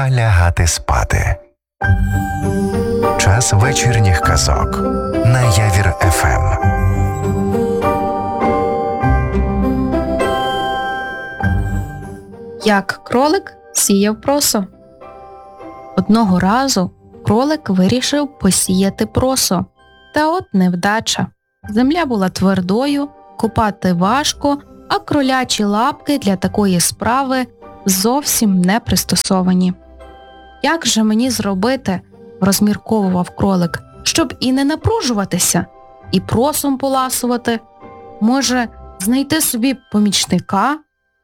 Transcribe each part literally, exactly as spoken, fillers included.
Пора лягати спати. Час вечірніх казок на Явір еф ем. Як кролик сіяв просо. Одного разу кролик вирішив посіяти просо. Та от невдача. Земля була твердою, копати важко, а кролячі лапки для такої справи зовсім не пристосовані. «Як же мені зробити, – розмірковував кролик, – щоб і не напружуватися, і просом поласувати? Може, знайти собі помічника?»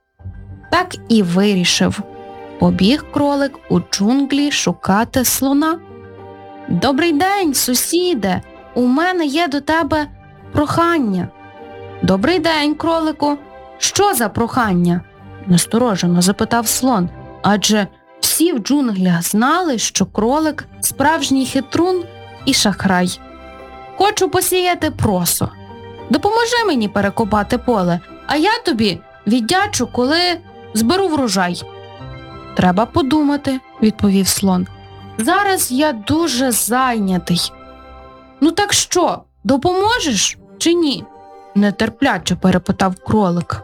Так і вирішив. Побіг кролик у джунглі шукати слона. «Добрий день, сусіде! У мене є до тебе прохання». «Добрий день, кролику! Що за прохання?» – насторожено запитав слон, адже всі в джунглях знали, що кролик – справжній хитрун і шахрай. «Хочу посіяти просо. Допоможи мені перекопати поле, а я тобі віддячу, коли зберу врожай». «Треба подумати», – відповів слон. «Зараз я дуже зайнятий». «Ну так що, допоможеш чи ні?» – нетерпляче перепитав кролик.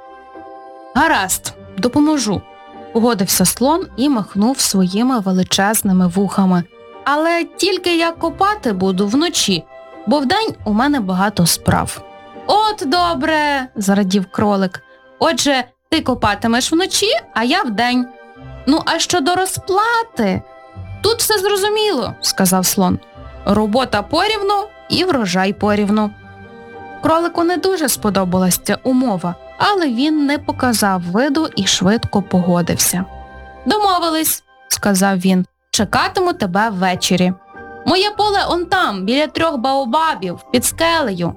«Гаразд, допоможу», – погодився слон і махнув своїми величезними вухами. «Але тільки я копати буду вночі, бо вдень у мене багато справ». «От добре», – зарадів кролик. «Отже, ти копатимеш вночі, а я вдень. Ну, а щодо розплати, тут все зрозуміло», – сказав слон. «Робота порівну і врожай порівну». Кролику не дуже сподобалась ця умова, але він не показав виду і швидко погодився. «Домовились», – сказав він, – «чекатиму тебе ввечері. Моє поле он там, біля трьох баобабів, під скелею».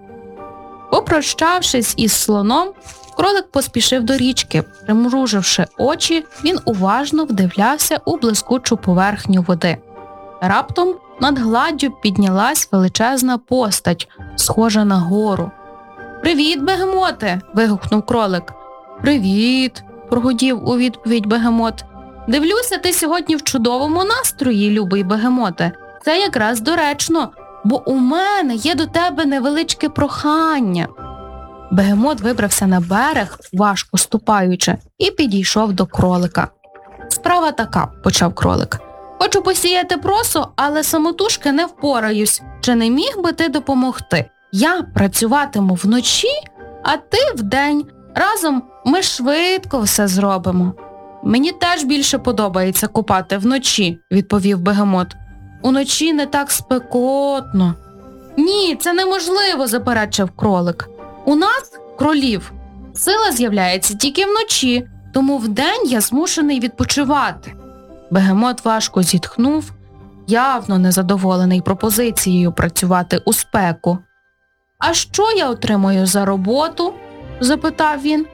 Попрощавшись із слоном, кролик поспішив до річки. Примруживши очі, він уважно вдивлявся у блискучу поверхню води. Раптом над гладдю піднялась величезна постать, схожа на гору. «Привіт, бегемоте!» – вигукнув кролик. «Привіт!» – прогудів у відповідь бегемот. «Дивлюся, ти сьогодні в чудовому настрої, любий бегемоте. Це якраз доречно, бо у мене є до тебе невеличке прохання». Бегемот вибрався на берег, важко ступаючи, і підійшов до кролика. «Справа така», – почав кролик. «Хочу посіяти просо, але самотужки не впораюсь. Чи не міг би ти допомогти? Я працюватиму вночі, а ти вдень. Разом ми швидко все зробимо». «Мені теж більше подобається копати вночі», – відповів бегемот. «Уночі не так спекотно». «Ні, це неможливо», – заперечив кролик. «У нас, кролів, сила з'являється тільки вночі, тому вдень я змушений відпочивати». Бегемот важко зітхнув, явно незадоволений пропозицією працювати у спеку. «А що я отримую за роботу?» – запитав він.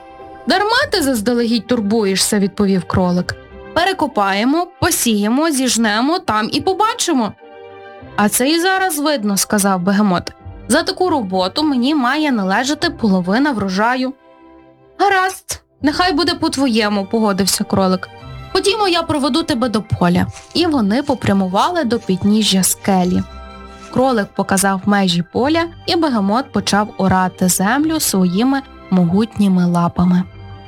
«Дарма ти заздалегідь турбуєшся», – відповів кролик. «Перекопаємо, посіємо, зіжнемо, там і побачимо». «А це і зараз видно», – сказав бегемот. «За таку роботу мені має належати половина врожаю». «Гаразд, нехай буде по-твоєму», – погодився кролик. «Ходімо, я проведу тебе до поля». І вони попрямували до підніжжя скелі. Кролик показав межі поля, і бегемот почав орати землю своїми могутніми лапами.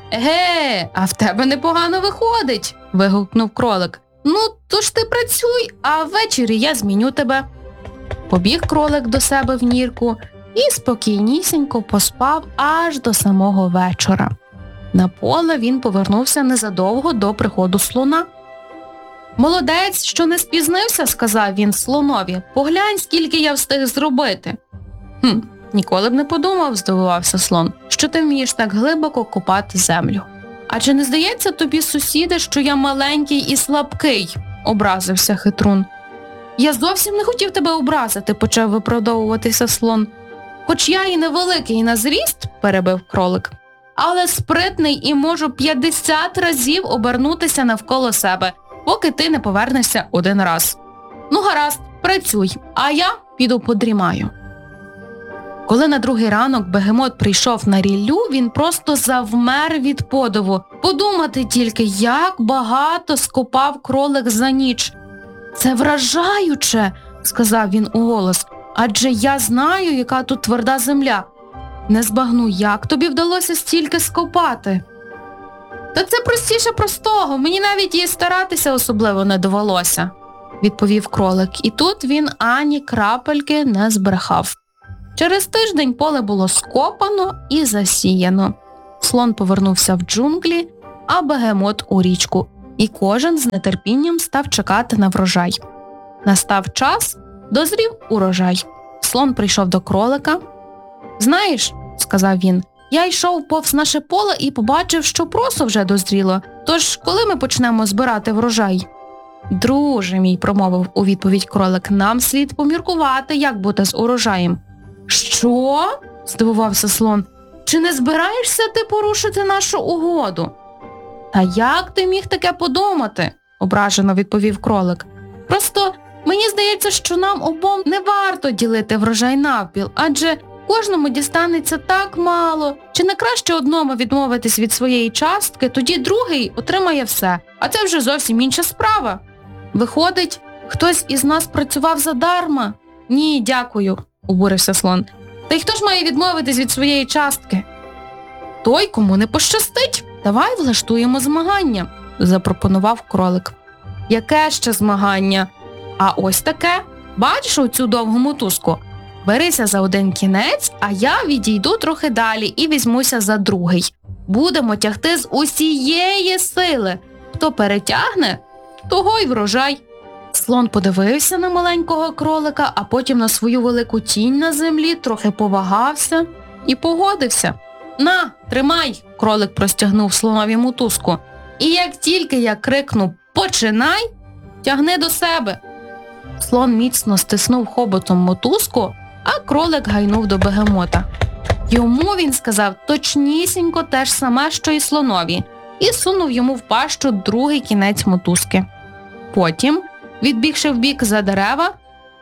«Еге, а в тебе непогано виходить», – вигукнув кролик. «Ну, то ж ти працюй, а ввечері я зміню тебе». Побіг кролик до себе в нірку і спокійнісінько поспав аж до самого вечора. На поле він повернувся незадовго до приходу слона. «Молодець, що не спізнився», – сказав він слонові. «Поглянь, скільки я встиг зробити». «Хм, ніколи б не подумав», – здивувався слон, – «що ти вмієш так глибоко копати землю». «А чи не здається тобі, сусіде, що я маленький і слабкий?» – образився хитрун. «Я зовсім не хотів тебе образити», – почав виправдовуватися слон. «Хоч я і невеликий на зріст», – перебив кролик, «але спритний і можу п'ятдесят разів обернутися навколо себе, поки ти не повернешся один раз. Ну гаразд, працюй, а я піду подрімаю». Коли на другий ранок бегемот прийшов на ріллю, він просто завмер від подиву. Подумати тільки, як багато скопав кролик за ніч. «Це вражаюче», – сказав він уголос, – «адже я знаю, яка тут тверда земля. Не збагну, як тобі вдалося стільки скопати?» «Та це простіше простого, мені навіть і старатися особливо не довелося», – відповів кролик. І тут він ані крапельки не збрехав. Через тиждень поле було скопано і засіяно. Слон повернувся в джунглі, а бегемот у річку. І кожен з нетерпінням став чекати на врожай. Настав час, дозрів урожай. Слон прийшов до кролика. «Знаєш, – сказав він, – я йшов повз наше поле і побачив, що просо вже дозріло. Тож, коли ми почнемо збирати врожай?» «Друже мій, – промовив у відповідь кролик, – нам слід поміркувати, як бути з урожаєм». «Що?» – здивувався слон. «Чи не збираєшся ти порушити нашу угоду?» «Та як ти міг таке подумати?» – ображено відповів кролик. «Просто мені здається, що нам обом не варто ділити врожай навпіл, адже кожному дістанеться так мало. Чи не краще одному відмовитись від своєї частки, тоді другий отримає все, а це вже зовсім інша справа. Виходить, хтось із нас працював задарма?» «Ні, дякую», – обурився слон. «Та й хто ж має відмовитись від своєї частки?» «Той, кому не пощастить. Давай влаштуємо змагання», – запропонував кролик. «Яке ще змагання?» «А ось таке. Бачиш оцю довгу мотузку? Берися за один кінець, а я відійду трохи далі і візьмуся за другий. Будемо тягти з усієї сили. Хто перетягне, того й врожай». Слон подивився на маленького кролика, а потім на свою велику тінь на землі, трохи повагався і погодився. «На, тримай!» – кролик простягнув слонові мотузку. «І як тільки я крикну «починай!», тягни до себе». Слон міцно стиснув хоботом мотузку, а кролик гайнув до бегемота. Йому він сказав точнісінько те ж саме, що й слонові, і сунув йому в пащу другий кінець мотузки. Потім, відбігши вбік за дерева,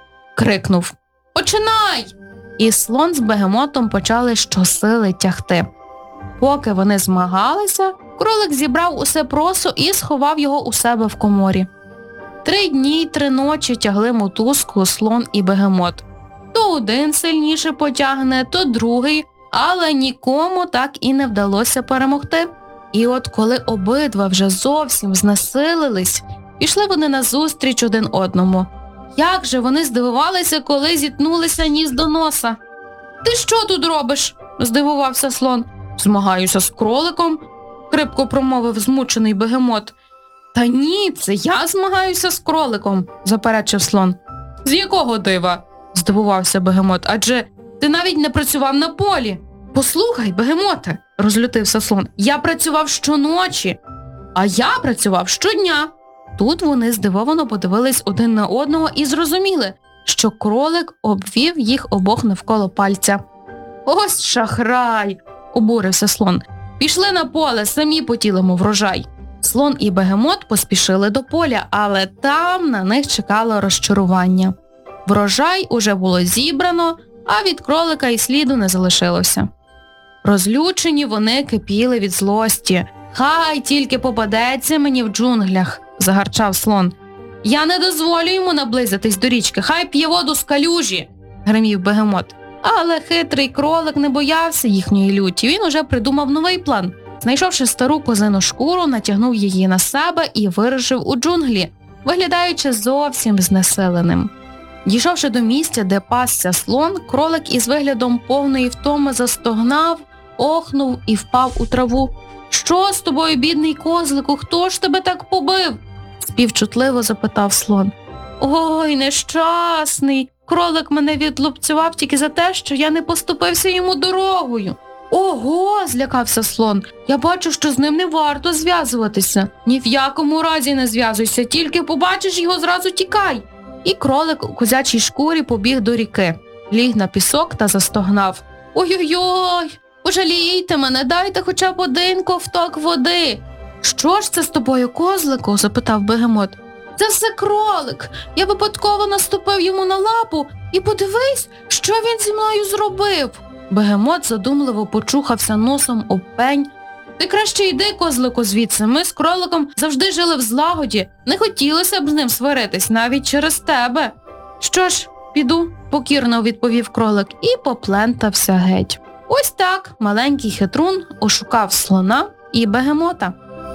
крикнув «Починай!» І слон з бегемотом почали щосили тягти. Поки вони змагалися, кролик зібрав усе просо і сховав його у себе в коморі. Три дні й три ночі тягли мотузку слон і бегемот. То один сильніше потягне, то другий, але нікому так і не вдалося перемогти. І от коли обидва вже зовсім знесилились, пішли вони назустріч один одному. Як же вони здивувалися, коли зіткнулися ніс до носа. «Ти що тут робиш?» – здивувався слон. «Змагаюся з кроликом», – хрипко промовив змучений бегемот. «Та ні, це я змагаюся з кроликом», – заперечив слон. «З якого дива?» – здивувався бегемот. «Адже ти навіть не працював на полі». «Послухай, бегемоте», – розлютився слон, – «я працював щоночі». «А я працював щодня». Тут вони здивовано подивились один на одного і зрозуміли, що кролик обвів їх обох навколо пальця. «Ось шахрай!» – обурився слон. «Пішли на поле, самі потілимо врожай». Слон і бегемот поспішили до поля, але там на них чекало розчарування. Врожай уже було зібрано, а від кролика й сліду не залишилося. Розлючені вони кипіли від злості. «Хай тільки попадеться мені в джунглях», – загарчав слон. «Я не дозволю йому наблизитись до річки, хай п'є воду з калюжі», – гримів бегемот. Але хитрий кролик не боявся їхньої люті, він уже придумав новий план. Знайшовши стару козину шкуру, натягнув її на себе і вирушив у джунглі, виглядаючи зовсім знесиленим. Дійшовши до місця, де пасся слон, кролик із виглядом повної втоми застогнав, охнув і впав у траву. «Що з тобою, бідний козлику, хто ж тебе так побив?» – співчутливо запитав слон. «Ой, нещасний, кролик мене відлупцював тільки за те, що я не поступився йому дорогою». «Ого!» – злякався слон. «Я бачу, що з ним не варто зв'язуватися». «Ні в якому разі не зв'язуйся, тільки побачиш його, зразу тікай». І кролик у козячій шкурі побіг до ріки, ліг на пісок та застогнав. «Ой-ой-ой, пожалійте мене, дайте хоча б один ковток води». «Що ж це з тобою, козлику?» – запитав бегемот. «Це все кролик. Я випадково наступив йому на лапу, І подивись, що він зі мною зробив. Бегемот задумливо почухався носом об пень. Ти краще йди, козлику, звідси. Ми з кроликом завжди жили в злагоді. Не хотілося б з ним сваритись навіть через тебе. Що ж, піду, покірно відповів кролик і поплентався геть. Ось так маленький хитрун ошукав слона і бегемота.